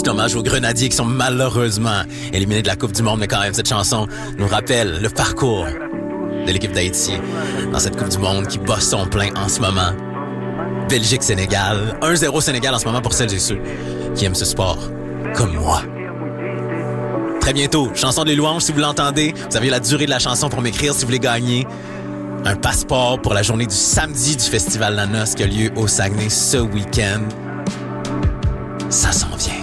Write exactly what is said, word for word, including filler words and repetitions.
petit hommage aux Grenadiers qui sont malheureusement éliminés de la Coupe du Monde, mais quand même, cette chanson nous rappelle le parcours de l'équipe d'Haïti dans cette Coupe du Monde qui bat son plein en ce moment. Belgique-Sénégal. un zéro Sénégal en ce moment pour celles et ceux qui aiment ce sport, comme moi. Très bientôt, chanson de les louanges si vous l'entendez. Vous avez la durée de la chanson pour m'écrire si vous voulez gagner un passeport pour la journée du samedi du Festival La Noce qui a lieu au Saguenay ce week-end. Ça s'en vient.